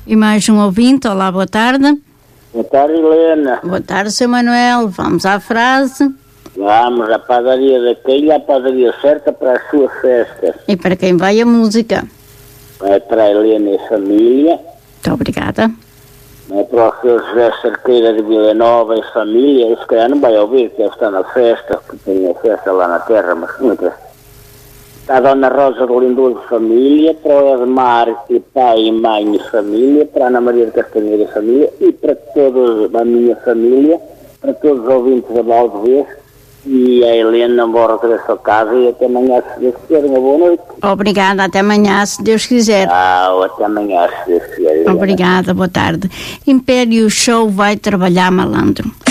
E mais um ouvinte, olá, boa tarde. Boa tarde, Helena. Boa tarde, Sr. Manuel. Vamos à frase. Vamos, a padaria daquele, a padaria certa para as suas festas. E para quem vai a música? É para a Helena e a família. Muito obrigada. É para o seu José Cerqueira de Vila Nova e família. Esse cara não vai ouvir, que ele está na festa, que tem a festa lá na terra, mas muitas. Para a Dona Rosa de Lindoso e família, para o Edmar e pai e mãe e família, para a Ana Maria de Castanheira e família, e para toda a minha família, para todos os ouvintes da Valdevez, e a Helena morre regresso a casa e até amanhã, se Deus quiser. Uma boa noite. Obrigada, até amanhã, se Deus quiser. Até amanhã, se Deus quiser. Obrigada, boa tarde. Império Show vai trabalhar, malandro.